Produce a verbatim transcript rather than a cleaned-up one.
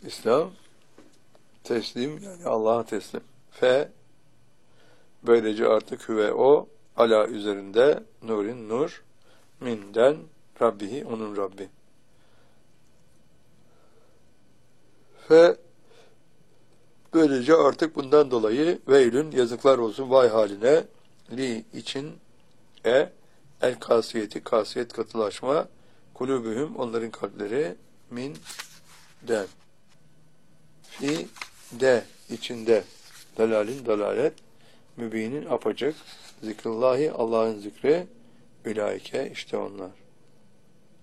İslam teslim, yani Allah'a teslim. Fe böylece artık hüve o ala üzerinde nurin nur minden Rabbihi, onun Rabbi. Fe böylece artık bundan dolayı veylün, yazıklar olsun, vay haline, li için e el kasiyeti, kasiyet, katılaşma, kulübühüm, onların kalpleri, min den fi de içinde, dalalin dalalet, mübinin apaçık, zikrullahi, Allah'ın zikri, ülaike, işte onlar.